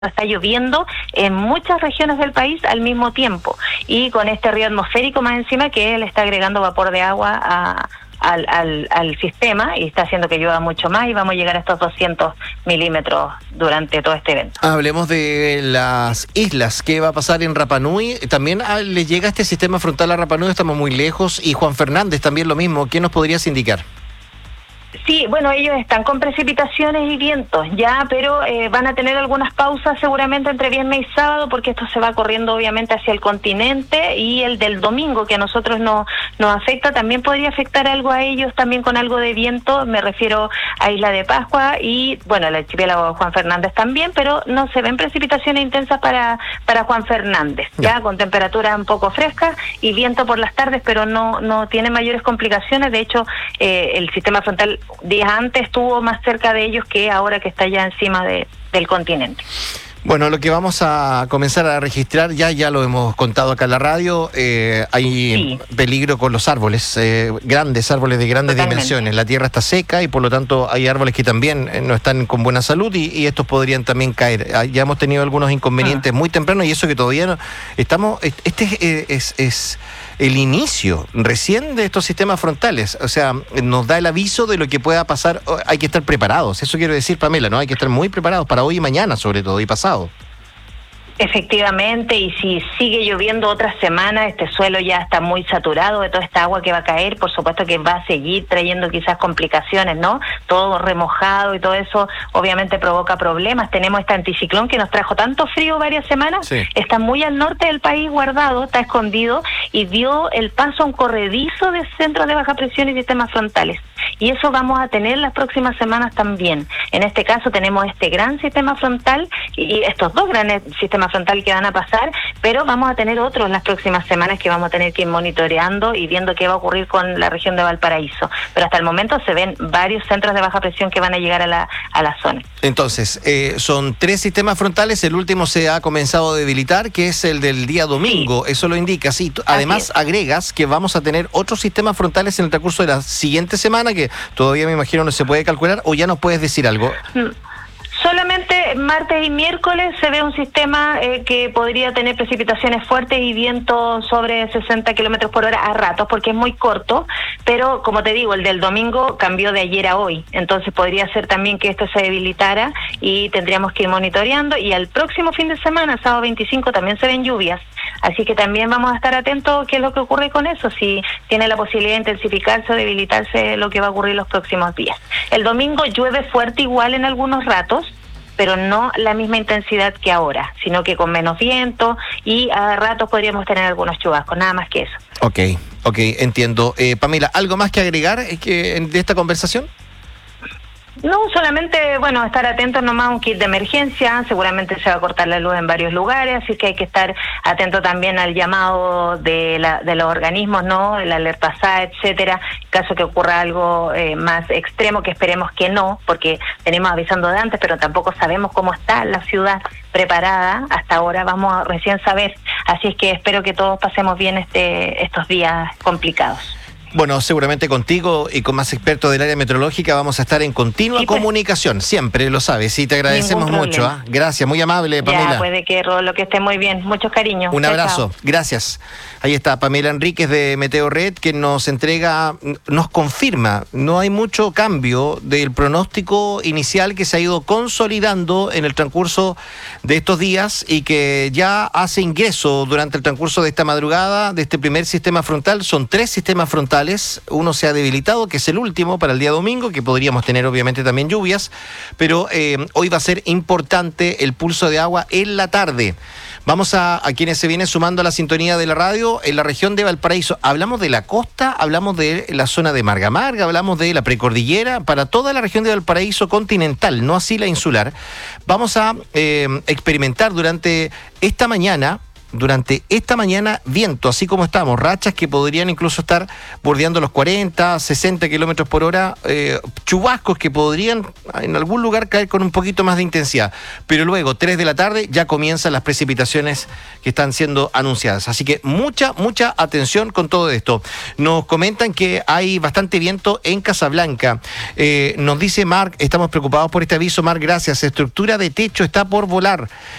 está lloviendo en muchas regiones del país al mismo tiempo, y con este río atmosférico más encima que le está agregando vapor de agua al sistema y está haciendo que llueva mucho más, y vamos a llegar a estos 200 milímetros durante todo este evento. Hablemos de las islas. ¿Qué va a pasar en Rapa Nui? También le llega este sistema frontal a Rapa Nui, estamos muy lejos, y Juan Fernández también lo mismo. ¿Qué nos podrías indicar? Sí, bueno, ellos están con precipitaciones y vientos ya, pero van a tener algunas pausas seguramente entre viernes y sábado, porque esto se va corriendo obviamente hacia el continente, y el del domingo, que a nosotros nos afecta, también podría afectar algo a ellos, también con algo de viento. Me refiero a Isla de Pascua y, bueno, el archipiélago de Juan Fernández también, pero no se ven precipitaciones intensas para Juan Fernández, ya con temperaturas un poco frescas y viento por las tardes, pero no tiene mayores complicaciones. De hecho, el sistema frontal días antes estuvo más cerca de ellos que ahora que está ya encima del continente. Bueno, lo que vamos a comenzar a registrar, ya lo hemos contado acá en la radio, hay peligro con los árboles, grandes árboles de grandes dimensiones. La tierra está seca y por lo tanto hay árboles que también no están con buena salud y estos podrían también caer. Ya hemos tenido algunos inconvenientes muy temprano, y eso que todavía no estamos, es el inicio recién de estos sistemas frontales. O sea, nos da el aviso de lo que pueda pasar. Hay que estar preparados, eso quiero decir, Pamela, ¿no? Hay que estar muy preparados para hoy y mañana, sobre todo, y pasado. Efectivamente, y si sigue lloviendo otra semana, este suelo ya está muy saturado de toda esta agua que va a caer. Por supuesto que va a seguir trayendo quizás complicaciones, ¿no? Todo remojado y todo eso obviamente provoca problemas. Tenemos este anticiclón que nos trajo tanto frío varias semanas, está muy al norte del país guardado, está escondido, y dio el paso a un corredizo de centros de baja presión y sistemas frontales. Y eso vamos a tener las próximas semanas también. En este caso tenemos este gran sistema frontal y estos dos grandes sistemas frontales que van a pasar, pero vamos a tener otros las próximas semanas que vamos a tener que ir monitoreando y viendo qué va a ocurrir con la región de Valparaíso. Pero hasta el momento se ven varios centros de baja presión que van a llegar a la zona. Entonces, son 3 sistemas frontales, el último se ha comenzado a debilitar, que es el del día domingo, eso lo indica, sí. Además, agregas que vamos a tener otros sistemas frontales en el transcurso de la siguiente semana, que todavía me imagino no se puede calcular, o ya nos puedes decir algo. Solamente martes y miércoles se ve un sistema que podría tener precipitaciones fuertes y viento sobre 60 kilómetros por hora a ratos, porque es muy corto, pero como te digo, el del domingo cambió de ayer a hoy, entonces podría ser también que esto se debilitara y tendríamos que ir monitoreando. Y al próximo fin de semana, sábado 25, también se ven lluvias, así que también vamos a estar atentos qué es lo que ocurre con eso, si tiene la posibilidad de intensificarse o debilitarse lo que va a ocurrir los próximos días. El domingo llueve fuerte igual en algunos ratos, pero no la misma intensidad que ahora, sino que con menos viento, y a ratos podríamos tener algunos chubascos, nada más que eso. Ok, entiendo. Pamela, ¿algo más que agregar de esta conversación? No, solamente, bueno, estar atentos nomás a un kit de emergencia. Seguramente se va a cortar la luz en varios lugares, así que hay que estar atento también al llamado de los organismos, ¿no? La alerta SA, etcétera, en caso que ocurra algo más extremo, que esperemos que no, porque venimos avisando de antes, pero tampoco sabemos cómo está la ciudad preparada. Hasta ahora vamos a recién saber, así es que espero que todos pasemos bien estos días complicados. Bueno, seguramente contigo y con más expertos del área meteorológica vamos a estar en continua comunicación, siempre lo sabes, y te agradecemos mucho. Gracias, muy amable, Pamela. Ya, puede que Rolo, que esté muy bien, muchos cariños. Un abrazo, gracias. Ahí está Pamela Enríquez de Meteorred, que nos confirma, no hay mucho cambio del pronóstico inicial que se ha ido consolidando en el transcurso de estos días y que ya hace ingreso durante el transcurso de esta madrugada de este primer sistema frontal. Son 3 sistemas frontales. Uno se ha debilitado, que es el último para el día domingo, que podríamos tener obviamente también lluvias, pero hoy va a ser importante el pulso de agua en la tarde. Vamos a quienes se vienen sumando a la sintonía de la radio en la región de Valparaíso. Hablamos de la costa, hablamos de la zona de Marga Marga, hablamos de la precordillera, para toda la región de Valparaíso continental, no así la insular. Vamos a experimentar durante esta mañana durante esta mañana viento, así como estamos, rachas que podrían incluso estar bordeando los 40, 60 kilómetros por hora, chubascos que podrían en algún lugar caer con un poquito más de intensidad. Pero luego, 3 de la tarde, ya comienzan las precipitaciones que están siendo anunciadas. Así que mucha atención con todo esto. Nos comentan que hay bastante viento en Casablanca. Nos dice Marc, estamos preocupados por este aviso. Marc, gracias. Estructura de techo está por volar.